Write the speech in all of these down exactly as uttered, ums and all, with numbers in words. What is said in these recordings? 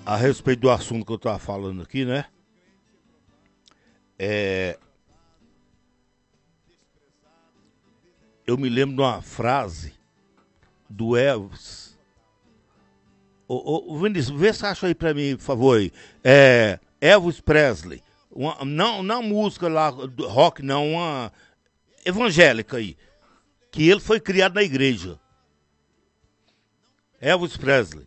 a respeito do assunto que eu estava falando aqui, né? É, eu me lembro de uma frase do Elvis. Ô, ô, Vinícius, vê se acha aí pra mim, por favor. Aí. É, Elvis Presley. Uma, não, não música lá, rock, não, uma evangélica aí. Que ele foi criado na igreja. Elvis Presley.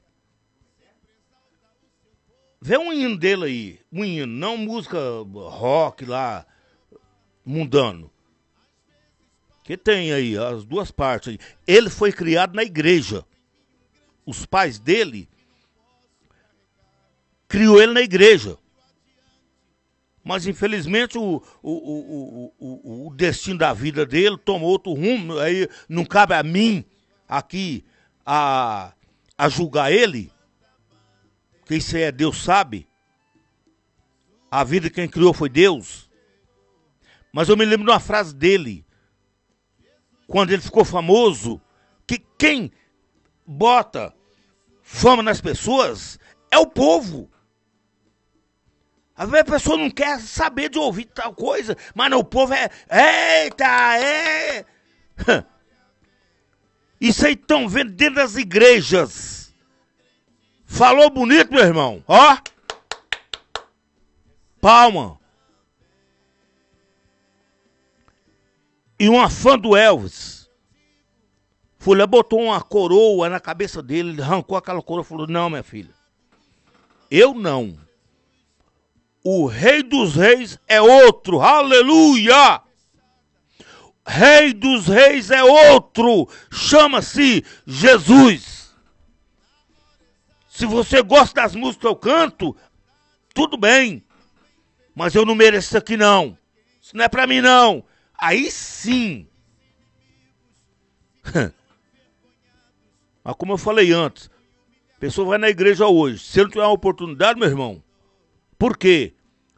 Vê um hino dele aí, um hino, não música rock lá, mundano. Que tem aí, as duas partes aí. Ele foi criado na igreja. Os pais dele criou ele na igreja. Mas infelizmente o, o, o, o, o destino da vida dele tomou outro rumo. Aí não cabe a mim aqui a, a julgar ele. Que isso é Deus sabe. A vida quem criou foi Deus. Mas eu me lembro de uma frase dele. Quando ele ficou famoso. Que quem bota fama nas pessoas é o povo. Às vezes a pessoa não quer saber de ouvir tal coisa. Mas não, o povo é... Eita, é... Isso aí estão vendo dentro das igrejas. Falou bonito, meu irmão. Ó. Palma. E uma fã do Elvis. Foi lá, botou uma coroa na cabeça dele. Ele arrancou aquela coroa e falou, não, minha filha. Eu não. O Rei dos Reis é outro. Aleluia. Rei dos Reis é outro. Chama-se Jesus. Se você gosta das músicas que eu canto, tudo bem. Mas eu não mereço isso aqui não. Isso não é pra mim não. Aí sim. Mas como eu falei antes, a pessoa vai na igreja hoje. Se ele não tiver uma oportunidade, meu irmão. Por quê?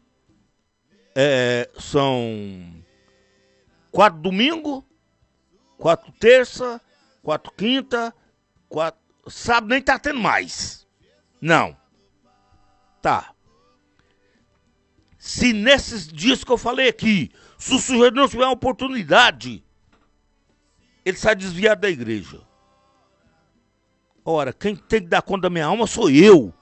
É, são quatro domingo, quatro terça, quatro quinta, quatro... Sábado nem tá tendo mais. Não. Tá. Se nesses dias que eu falei aqui, se o sujeito não tiver uma oportunidade, ele sai desviado da igreja. Ora, quem tem que dar conta da minha alma sou eu.